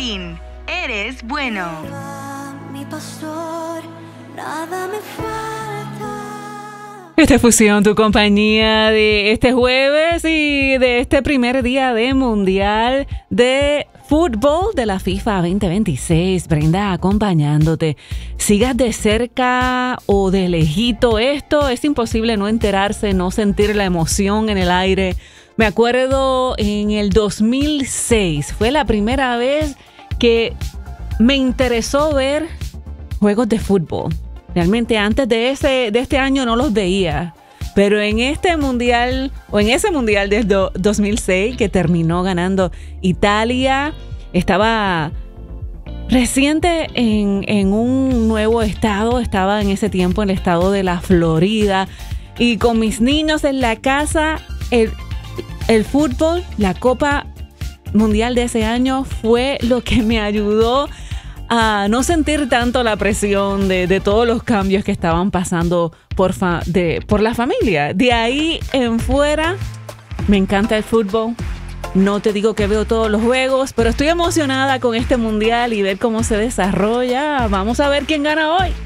Marín. Eres bueno. Mi pastor, nada me falta. Esta fusión, tu compañía de este jueves y de este primer día de Mundial de Fútbol de la FIFA 2026. Brenda acompañándote. Sigas de cerca o de lejito esto, es imposible no enterarse, no sentir la emoción en el aire. Me acuerdo en el 2006, fue la primera vez que me interesó ver juegos de fútbol. Realmente antes de este año no los veía, pero en este mundial o en ese mundial del 2006 que terminó ganando Italia, estaba reciente en un nuevo estado, estaba en ese tiempo en el estado de la Florida y con mis niños en la casa, el fútbol, la Copa Mundial de ese año fue lo que me ayudó a no sentir tanto la presión de todos los cambios que estaban pasando por la familia. De ahí en fuera, me encanta el fútbol. No te digo que veo todos los juegos, pero estoy emocionada con este mundial y ver cómo se desarrolla. Vamos a ver quién gana hoy.